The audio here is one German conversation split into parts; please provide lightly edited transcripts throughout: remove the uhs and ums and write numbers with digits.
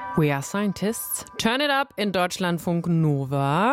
We are scientists. Turn it up in Deutschlandfunk Nova.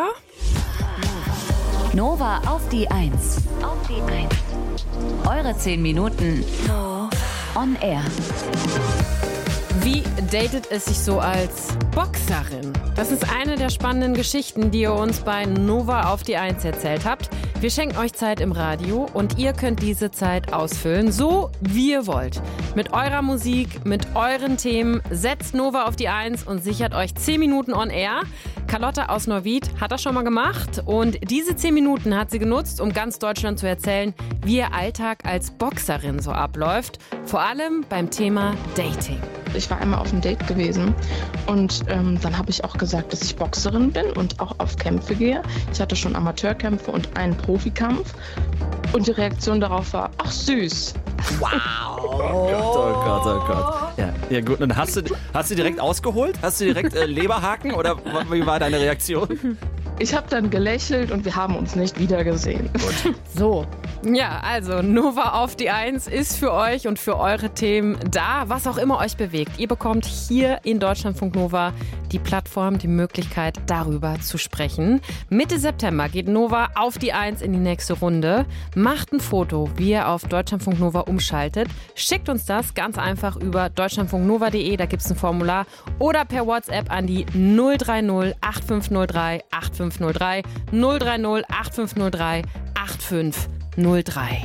Nova auf die 1. Auf die 1. Eure 10 Minuten on air. Wie datet es sich so als Boxerin? Das ist eine der spannenden Geschichten, die ihr uns bei Nova auf die 1 erzählt habt. Wir schenken euch Zeit im Radio und ihr könnt diese Zeit ausfüllen, so wie ihr wollt. Mit eurer Musik, mit euren Themen. Setzt Nova auf die 1 und sichert euch 10 Minuten on air. Carlotta aus Neuwied hat das schon mal gemacht und diese 10 Minuten hat sie genutzt, um ganz Deutschland zu erzählen, wie ihr Alltag als Boxerin so abläuft. Vor allem beim Thema Dating. Ich war einmal auf einem Date gewesen und dann habe ich auch gesagt, dass ich Boxerin bin und auch auf Kämpfe gehe. Ich hatte schon Amateurkämpfe und einen Profikampf und die Reaktion darauf war, ach süß. Wow. Oh Gott. Ja gut, und hast du direkt ausgeholt? Hast du direkt Leberhaken oder wie war deine Reaktion? Ich habe dann gelächelt und wir haben uns nicht wiedergesehen. So, ja, also Nova auf die 1 ist für euch und für eure Themen da, was auch immer euch bewegt. Ihr bekommt hier in Deutschlandfunk Nova die Plattform, die Möglichkeit, darüber zu sprechen. Mitte September geht Nova auf die 1 in die nächste Runde. Macht ein Foto, wie ihr auf Deutschlandfunk Nova umschaltet. Schickt uns das ganz einfach über deutschlandfunknova.de, da gibt es ein Formular. Oder per WhatsApp an die 030 8503 8503 030 8503 8503.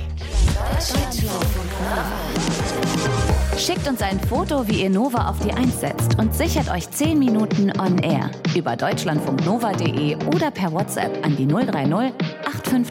Schickt uns ein Foto, wie ihr Nova auf die 1 setzt und sichert euch 10 Minuten on air über deutschlandfunknova.de oder per WhatsApp an die 030 8503